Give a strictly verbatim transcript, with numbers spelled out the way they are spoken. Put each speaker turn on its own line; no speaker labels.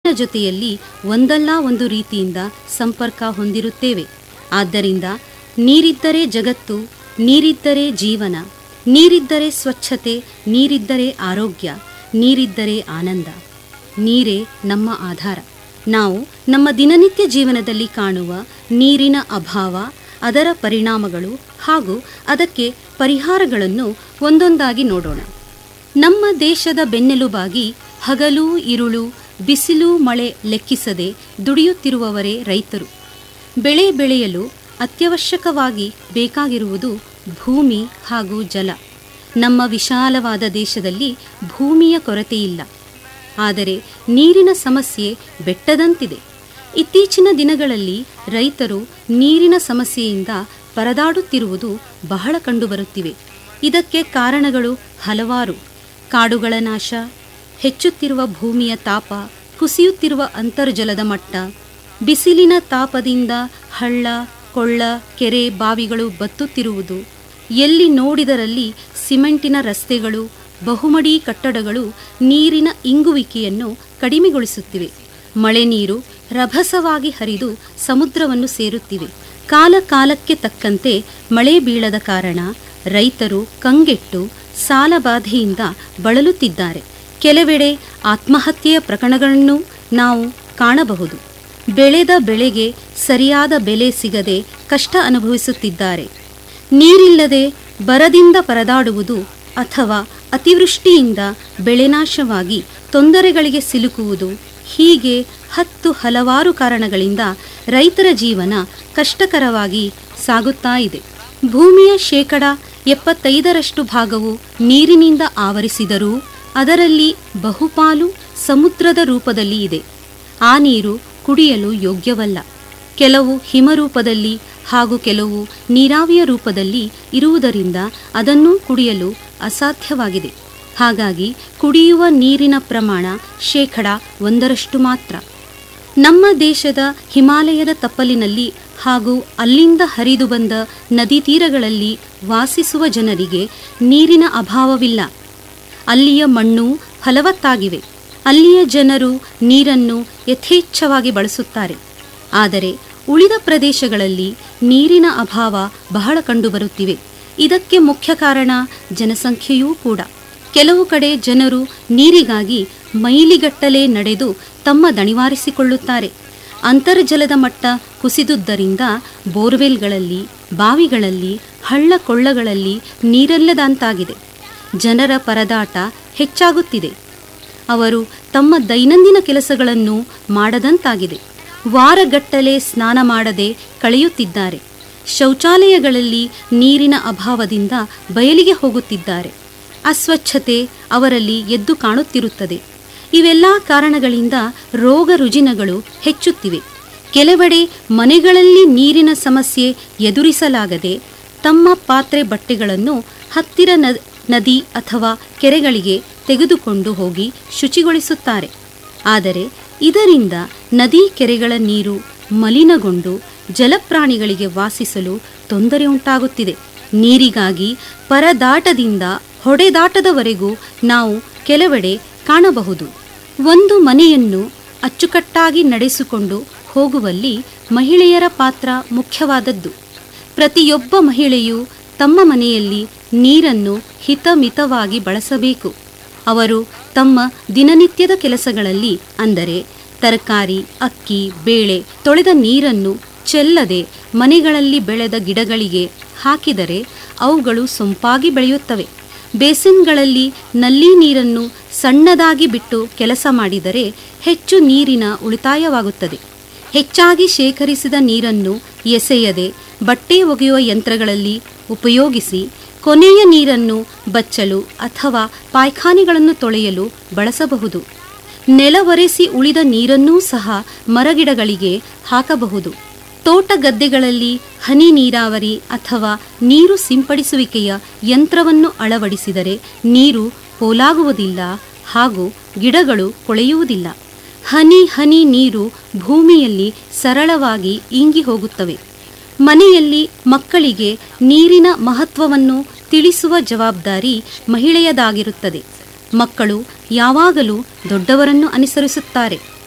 ಜೊತೆಯಲ್ಲಿ ಒಂದಲ್ಲ ಒಂದು ರೀತಿಯಿಂದ ಸಂಪರ್ಕ ಹೊಂದಿರುತ್ತೇವೆ. ಆದ್ದರಿಂದ ನೀರಿದ್ದರೆ ಜಗತ್ತು, ನೀರಿದ್ದರೆ ಜೀವನ, ನೀರಿದ್ದರೆ ಸ್ವಚ್ಛತೆ, ನೀರಿದ್ದರೆ ಆರೋಗ್ಯ, ನೀರಿದ್ದರೆ ಆನಂದ. ನೀರೇ ನಮ್ಮ ಆಧಾರ. ನಾವು ನಮ್ಮ ದಿನನಿತ್ಯ ಜೀವನದಲ್ಲಿ ಕಾಣುವ ನೀರಿನ ಅಭಾವ, ಅದರ ಪರಿಣಾಮಗಳು ಹಾಗೂ ಅದಕ್ಕೆ ಪರಿಹಾರಗಳನ್ನು ಒಂದೊಂದಾಗಿ ನೋಡೋಣ. ನಮ್ಮ ದೇಶದ ಬೆನ್ನೆಲುಬಾಗಿ ಹಗಲು ಇರುಳು, ಬಿಸಿಲು ಮಳೆ ಲೆಕ್ಕಿಸದೆ ದುಡಿಯುತ್ತಿರುವವರೇ ರೈತರು. ಬೆಳೆ ಬೆಳೆಯಲು ಅತ್ಯವಶ್ಯಕವಾಗಿ ಬೇಕಾಗಿರುವುದು ಭೂಮಿ ಹಾಗೂ ಜಲ. ನಮ್ಮ ವಿಶಾಲವಾದ ದೇಶದಲ್ಲಿ ಭೂಮಿಯ ಕೊರತೆಯಿಲ್ಲ, ಆದರೆ ನೀರಿನ ಸಮಸ್ಯೆ ಬೆಟ್ಟದಂತಿದೆ. ಇತ್ತೀಚಿನ ದಿನಗಳಲ್ಲಿ ರೈತರು ನೀರಿನ ಸಮಸ್ಯೆಯಿಂದ ಪರದಾಡುತ್ತಿರುವುದು ಬಹಳ ಕಂಡುಬರುತ್ತಿವೆ. ಇದಕ್ಕೆ ಕಾರಣಗಳು ಹಲವಾರು. ಕಾಡುಗಳ ನಾಶ, ಹೆಚ್ಚುತ್ತಿರುವ ಭೂಮಿಯ ತಾಪ, ಕುಸಿಯುತ್ತಿರುವ ಅಂತರ್ಜಲದ ಮಟ್ಟ, ಬಿಸಿಲಿನ ತಾಪದಿಂದ ಹಳ್ಳ ಕೊಳ್ಳ ಕೆರೆ ಬಾವಿಗಳು ಬತ್ತುತ್ತಿರುವುದು, ಎಲ್ಲಿ ನೋಡಿದರಲ್ಲಿ ಸಿಮೆಂಟಿನ ರಸ್ತೆಗಳು, ಬಹುಮಡಿ ಕಟ್ಟಡಗಳು ನೀರಿನ ಇಂಗುವಿಕೆಯನ್ನು ಕಡಿಮೆಗೊಳಿಸುತ್ತಿವೆ. ಮಳೆ ನೀರು ರಭಸವಾಗಿ ಹರಿದು ಸಮುದ್ರವನ್ನು ಸೇರುತ್ತಿವೆ. ಕಾಲ ಕಾಲಕ್ಕೆ ತಕ್ಕಂತೆ ಮಳೆ ಬೀಳದ ಕಾರಣ ರೈತರು ಕಂಗೆಟ್ಟು ಸಾಲಬಾಧೆಯಿಂದ ಬಳಲುತ್ತಿದ್ದಾರೆ. ಕೆಲವೆಡೆ ಆತ್ಮಹತ್ಯೆಯ ಪ್ರಕರಣಗಳನ್ನು ನಾವು ಕಾಣಬಹುದು. ಬೆಳೆದ ಬೆಳೆಗೆ ಸರಿಯಾದ ಬೆಲೆ ಸಿಗದೆ ಕಷ್ಟ ಅನುಭವಿಸುತ್ತಿದ್ದಾರೆ. ನೀರಿಲ್ಲದೆ ಬರದಿಂದ ಪರದಾಡುವುದು ಅಥವಾ ಅತಿವೃಷ್ಟಿಯಿಂದ ಬೆಳೆನಾಶವಾಗಿ ತೊಂದರೆಗಳಿಗೆ ಸಿಲುಕುವುದು, ಹೀಗೆ ಹತ್ತು ಹಲವಾರು ಕಾರಣಗಳಿಂದ ರೈತರ ಜೀವನ ಕಷ್ಟಕರವಾಗಿ ಸಾಗುತ್ತಾ ಇದೆ. ಭೂಮಿಯ ಶೇಕಡ ಎಪ್ಪತ್ತೈದರಷ್ಟು ಭಾಗವು ನೀರಿನಿಂದ ಆವರಿಸಿದರೂ ಅದರಲ್ಲಿ ಬಹುಪಾಲು ಸಮುದ್ರದ ರೂಪದಲ್ಲಿ ಇದೆ. ಆ ನೀರು ಕುಡಿಯಲು ಯೋಗ್ಯವಲ್ಲ. ಕೆಲವು ಹಿಮರೂಪದಲ್ಲಿ ಹಾಗೂ ಕೆಲವು ನೀರಾವಿಯ ರೂಪದಲ್ಲಿ ಇರುವುದರಿಂದ ಅದನ್ನು ಕುಡಿಯಲು ಅಸಾಧ್ಯವಾಗಿದೆ. ಹಾಗಾಗಿ ಕುಡಿಯುವ ನೀರಿನ ಪ್ರಮಾಣ ಶೇಕಡ ಒಂದರಷ್ಟು ಮಾತ್ರ. ನಮ್ಮ ದೇಶದ ಹಿಮಾಲಯದ ತಪ್ಪಲಿನಲ್ಲಿ ಹಾಗೂ ಅಲ್ಲಿಂದ ಹರಿದು ಬಂದ ನದಿ ತೀರಗಳಲ್ಲಿ ವಾಸಿಸುವ ಜನರಿಗೆ ನೀರಿನ ಅಭಾವವಿಲ್ಲ. ಅಲ್ಲಿಯ ಮಣ್ಣು ಫಲವತ್ತಾಗಿವೆ. ಅಲ್ಲಿಯ ಜನರು ನೀರನ್ನು ಯಥೇಚ್ಛವಾಗಿ ಬಳಸುತ್ತಾರೆ. ಆದರೆ ಉಳಿದ ಪ್ರದೇಶಗಳಲ್ಲಿ ನೀರಿನ ಅಭಾವ ಬಹಳ ಕಂಡುಬರುತ್ತಿವೆ. ಇದಕ್ಕೆ ಮುಖ್ಯ ಕಾರಣ ಜನಸಂಖ್ಯೆಯೂ ಕೂಡ. ಕೆಲವು ಕಡೆ ಜನರು ನೀರಿಗಾಗಿ ಮೈಲಿಗಟ್ಟಲೆ ನಡೆದು ತಮ್ಮ ದಣಿವಾರಿಸಿಕೊಳ್ಳುತ್ತಾರೆ. ಅಂತರ್ಜಲದ ಮಟ್ಟ ಕುಸಿದುದರಿಂದ ಬೋರ್ವೆಲ್ಗಳಲ್ಲಿ, ಬಾವಿಗಳಲ್ಲಿ, ಹಳ್ಳ ಕೊಳ್ಳಗಳಲ್ಲಿ ನೀರಿಲ್ಲದಂತಾಗಿದೆ. ಜನರ ಪರದಾಟ ಹೆಚ್ಚಾಗುತ್ತಿದೆ. ಅವರು ತಮ್ಮ ದೈನಂದಿನ ಕೆಲಸಗಳನ್ನು ಮಾಡದಂತಾಗಿದೆ. ವಾರಗಟ್ಟಲೆ ಸ್ನಾನ ಮಾಡದೆ ಕಳೆಯುತ್ತಿದ್ದಾರೆ. ಶೌಚಾಲಯಗಳಲ್ಲಿ ನೀರಿನ ಅಭಾವದಿಂದ ಬಯಲಿಗೆ ಹೋಗುತ್ತಿದ್ದಾರೆ. ಅಸ್ವಚ್ಛತೆ ಅವರಲ್ಲಿ ಎದ್ದು ಕಾಣುತ್ತಿರುತ್ತದೆ. ಇವೆಲ್ಲ ಕಾರಣಗಳಿಂದ ರೋಗ ರುಜಿನಗಳು ಹೆಚ್ಚುತ್ತಿವೆ. ಕೆಲವೆಡೆ ಮನೆಗಳಲ್ಲಿ ನೀರಿನ ಸಮಸ್ಯೆ ಎದುರಿಸಲಾಗದೆ ತಮ್ಮ ಪಾತ್ರೆ ಬಟ್ಟೆಗಳನ್ನು ಹತ್ತಿರ ನದಿ ಅಥವಾ ಕೆರೆಗಳಿಗೆ ತೆಗೆದುಕೊಂಡು ಹೋಗಿ ಶುಚಿಗೊಳಿಸುತ್ತಾರೆ. ಆದರೆ ಇದರಿಂದ ನದಿ ಕೆರೆಗಳ ನೀರು ಮಲಿನಗೊಂಡು ಜಲಪ್ರಾಣಿಗಳಿಗೆ ವಾಸಿಸಲು ತೊಂದರೆ ಉಂಟಾಗುತ್ತಿದೆ. ನೀರಿಗಾಗಿ ಪರದಾಟದಿಂದ ಹೊಡೆದಾಟದವರೆಗೂ ನಾವು ಕೆಲವೆಡೆ ಕಾಣಬಹುದು. ಒಂದು ಮನೆಯನ್ನು ಅಚ್ಚುಕಟ್ಟಾಗಿ ನಡೆಸಿಕೊಂಡು ಹೋಗುವಲ್ಲಿ ಮಹಿಳೆಯರ ಪಾತ್ರ ಮುಖ್ಯವಾದದ್ದು. ಪ್ರತಿಯೊಬ್ಬ ಮಹಿಳೆಯೂ ತಮ್ಮ ಮನೆಯಲ್ಲಿ ನೀರನ್ನು ಹಿತಮಿತವಾಗಿ ಬಳಸಬೇಕು. ಅವರು ತಮ್ಮ ದಿನನಿತ್ಯದ ಕೆಲಸಗಳಲ್ಲಿ, ಅಂದರೆ ತರಕಾರಿ, ಅಕ್ಕಿ, ಬೇಳೆ ತೊಳೆದ ನೀರನ್ನು ಚೆಲ್ಲದೆ ಮನೆಗಳಲ್ಲಿ ಬೆಳೆದ ಗಿಡಗಳಿಗೆ ಹಾಕಿದರೆ ಅವುಗಳು ಸೊಂಪಾಗಿ ಬೆಳೆಯುತ್ತವೆ. ಬೇಸಿನ್ಗಳಲ್ಲಿ ನಲ್ಲಿ ನೀರನ್ನು ಸಣ್ಣದಾಗಿ ಬಿಟ್ಟು ಕೆಲಸ ಮಾಡಿದರೆ ಹೆಚ್ಚು ನೀರಿನ ಉಳಿತಾಯವಾಗುತ್ತದೆ. ಹೆಚ್ಚಾಗಿ ಶೇಖರಿಸಿದ ನೀರನ್ನು ಎಸೆಯದೆ ಬಟ್ಟೆ ಒಗೆಯುವ ಯಂತ್ರಗಳಲ್ಲಿ ಉಪಯೋಗಿಸಿ ಕೊನೆಯ ನೀರನ್ನು ಬಚ್ಚಲು ಅಥವಾ ಪಾಯ್ಖಾನೆಗಳನ್ನು ತೊಳೆಯಲು ಬಳಸಬಹುದು. ನೆಲವೊರೆಸಿ ಉಳಿದ ನೀರನ್ನೂ ಸಹ ಮರಗಿಡಗಳಿಗೆ ಹಾಕಬಹುದು. ತೋಟ ಗದ್ದೆಗಳಲ್ಲಿ ಹನಿ ನೀರಾವರಿ ಅಥವಾ ನೀರು ಸಿಂಪಡಿಸುವಿಕೆಯ ಯಂತ್ರವನ್ನು ಅಳವಡಿಸಿದರೆ ನೀರು ಪೋಲಾಗುವುದಿಲ್ಲ ಹಾಗೂ ಗಿಡಗಳು ಕೊಳೆಯುವುದಿಲ್ಲ. ಹನಿ ಹನಿ ನೀರು ಭೂಮಿಯಲ್ಲಿ ಸರಳವಾಗಿ ಇಂಗಿ ಹೋಗುತ್ತವೆ. ಮನೆಯಲ್ಲಿ ಮಕ್ಕಳಿಗೆ ನೀರಿನ ಮಹತ್ವವನ್ನು ತಿಳಿಸುವ ಜವಾಬ್ದಾರಿ ಮಹಿಳೆಯದಾಗಿರುತ್ತದೆ. ಮಕ್ಕಳು ಯಾವಾಗಲೂ ದೊಡ್ಡವರನ್ನು ಅನುಸರಿಸುತ್ತಾರೆ.